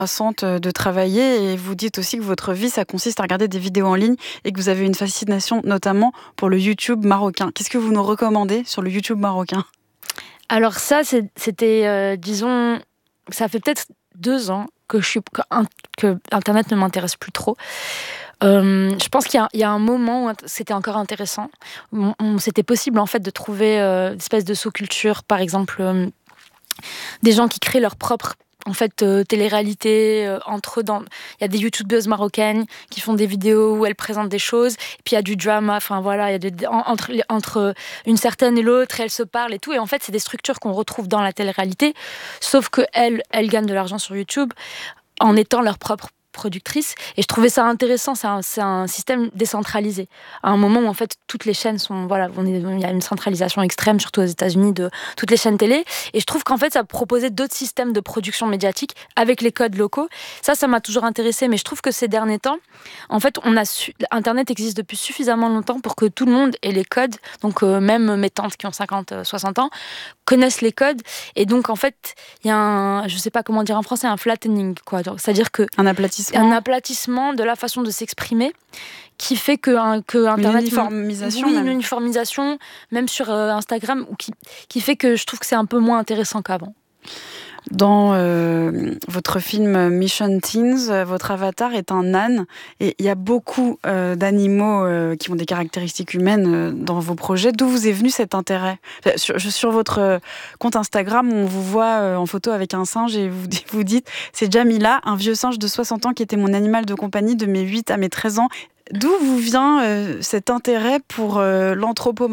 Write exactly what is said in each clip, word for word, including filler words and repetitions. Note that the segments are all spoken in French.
intéressante de travailler et vous dites aussi que votre vie, ça consiste à regarder des vidéos en ligne et que vous avez une fascination notamment pour le YouTube marocain. Qu'est-ce que vous nous recommandez sur le YouTube marocain ? Alors ça, c'est, c'était, euh, disons, ça fait peut-être deux ans que, je suis, que, que Internet ne m'intéresse plus trop. Euh, je pense qu'il y a, il y a un moment où c'était encore intéressant. On, on, c'était possible en fait de trouver euh, une espèce de sous-culture, par exemple, euh, des gens qui créent leur propre en fait euh, télé-réalité euh, entre eux. Dans... Il y a des youtubeuses marocaines qui font des vidéos où elles présentent des choses, et puis il y a du drama, enfin voilà, il y a de, en, entre, entre une certaine et l'autre, et elles se parlent et tout, et en fait c'est des structures qu'on retrouve dans la télé-réalité, sauf que elles, elles gagnent de l'argent sur YouTube en étant leur propre productrice, et je trouvais ça intéressant. C'est un, c'est un système décentralisé à un moment où en fait toutes les chaînes sont, voilà, on est, il y a une centralisation extrême surtout aux États-Unis de toutes les chaînes télé, et je trouve qu'en fait ça proposait d'autres systèmes de production médiatique avec les codes locaux. Ça ça m'a toujours intéressé, mais je trouve que ces derniers temps en fait on a su, Internet existe depuis suffisamment longtemps pour que tout le monde ait les codes, donc euh, même mes tantes qui ont cinquante soixante ans connaissent les codes, et donc en fait il y a un, je sais pas comment dire en français, un flattening quoi, c'est-à-dire que un aplatissement un aplatissement de la façon de s'exprimer qui fait que, un, que Internet... Une uniformisation. Oui, même. une uniformisation, même sur euh, Instagram, qui, qui fait que je trouve que c'est un peu moins intéressant qu'avant. Dans euh, votre film Mission Teens, euh, votre avatar est un âne, et il y a beaucoup euh, d'animaux euh, qui ont des caractéristiques humaines euh, dans vos projets. D'où vous est venu cet intérêt ? Enfin, sur, sur votre euh, compte Instagram, on vous voit euh, en photo avec un singe et vous, vous dites « C'est Jamila, un vieux singe de soixante ans qui était mon animal de compagnie de mes huit à mes treize ans ». D'où vous vient euh, cet intérêt pour euh, l'anthropomorphisme ?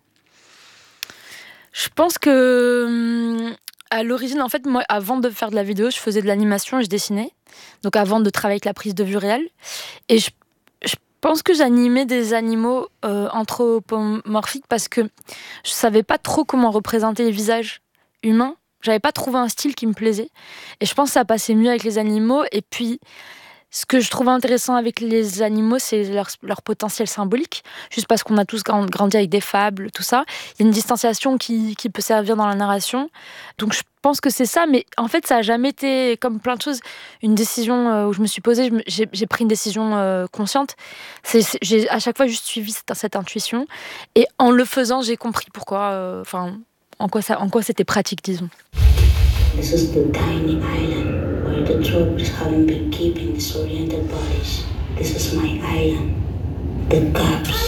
Je pense que... Hum, à l'origine, en fait, moi, avant de faire de la vidéo, je faisais de l'animation et je dessinais. Donc avant de travailler avec la prise de vue réelle. Et je, je pense que j'animais des animaux euh, anthropomorphiques parce que je savais pas trop comment représenter les visages humains. J'avais pas trouvé un style qui me plaisait. Et je pense que ça passait mieux avec les animaux. Et puis, ce que je trouve intéressant avec les animaux, c'est leur, leur potentiel symbolique. Juste parce qu'on a tous grandi avec des fables, tout ça. Il y a une distanciation qui, qui peut servir dans la narration. Donc je pense que c'est ça, mais en fait, ça n'a jamais été, comme plein de choses, une décision où je me suis posée, je me, j'ai, j'ai pris une décision euh, consciente. C'est, c'est, j'ai à chaque fois juste suivi cette, cette intuition. Et en le faisant, j'ai compris pourquoi, enfin, euh, en quoi ça, en quoi c'était pratique, disons. This is the tiny island where the tropes haven't been keeping disoriented bodies. This is my island, the gaps.